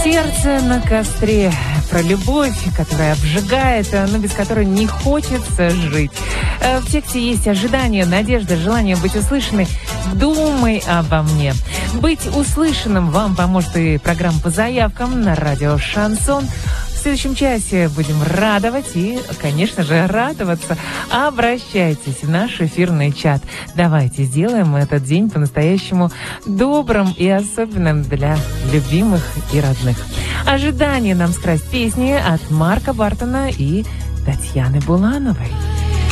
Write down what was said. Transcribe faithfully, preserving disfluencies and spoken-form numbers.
Сердце на костре, про любовь, которая обжигает, но без которой не хочется жить. В тексте есть ожидание, надежда, желание быть услышанной. Думай обо мне. Быть услышанным вам поможет и программа по заявкам на радио «Шансон». В следующем часе будем радовать и, конечно же, радоваться. Обращайтесь в наш эфирный чат. Давайте сделаем этот день по-настоящему добрым и особенным для любимых и родных. Ожидание нам скрасит песни от Марка Бартона и Татьяны Булановой.